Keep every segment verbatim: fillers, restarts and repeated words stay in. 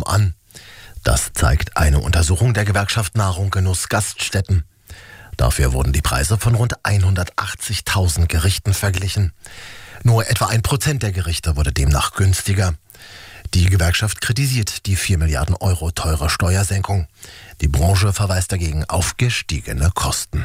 an. Das zeigt eine Untersuchung der Gewerkschaft Nahrung Genuss Gaststätten. Dafür wurden die Preise von rund hundertachtzigtausend Gerichten verglichen. Nur etwa ein Prozent der Gerichte wurde demnach günstiger. Die Gewerkschaft kritisiert die vier Milliarden Euro teure Steuersenkung. Die Branche verweist dagegen auf gestiegene Kosten.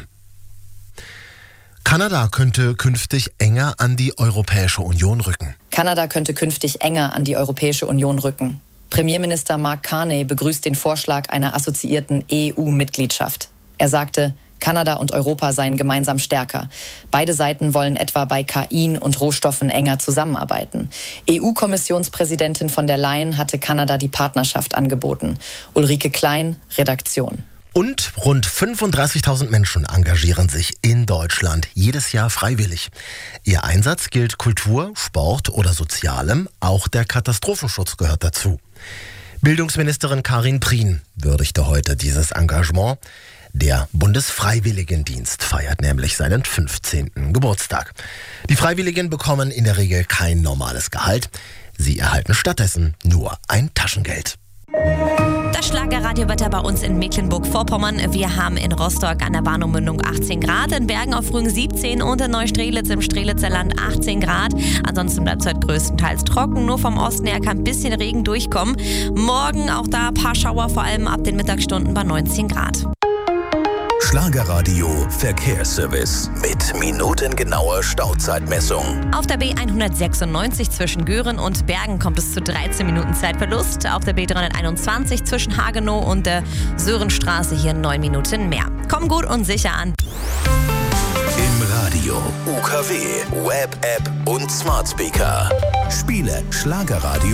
Kanada könnte künftig enger an die Europäische Union rücken. Kanada könnte künftig enger an die Europäische Union rücken. Premierminister Mark Carney begrüßt den Vorschlag einer assoziierten E U-Mitgliedschaft. Er sagte, Kanada und Europa seien gemeinsam stärker. Beide Seiten wollen etwa bei K I und Rohstoffen enger zusammenarbeiten. E U-Kommissionspräsidentin von der Leyen hatte Kanada die Partnerschaft angeboten. Ulrike Klein, Redaktion. Und rund fünfunddreißigtausend Menschen engagieren sich in Deutschland jedes Jahr freiwillig. Ihr Einsatz gilt Kultur, Sport oder Sozialem, auch der Katastrophenschutz gehört dazu. Bildungsministerin Karin Prien würdigte heute dieses Engagement. Der Bundesfreiwilligendienst feiert nämlich seinen fünfzehnten Geburtstag. Die Freiwilligen bekommen in der Regel kein normales Gehalt. Sie erhalten stattdessen nur ein Taschengeld. Das Schlagerradiowetter bei uns in Mecklenburg-Vorpommern. Wir haben in Rostock an der Bahnhofmündung achtzehn Grad, in Bergen auf Rügen siebzehn und in Neustrelitz im Strelitzer Land achtzehn Grad. Ansonsten bleibt es heute größtenteils trocken. Nur vom Osten her kann ein bisschen Regen durchkommen. Morgen auch da ein paar Schauer, vor allem ab den Mittagsstunden bei neunzehn Grad. Schlagerradio Verkehrsservice mit minutengenauer Stauzeitmessung. Auf der B hundertsechsundneunzig zwischen Göhren und Bergen kommt es zu dreizehn Minuten Zeitverlust. Auf der B dreihunderteinundzwanzig zwischen Hagenow und der Sörenstraße hier neun Minuten mehr. Komm gut und sicher an. Im Radio, U K W, Web-App und Smart Speaker. Spiele Schlagerradio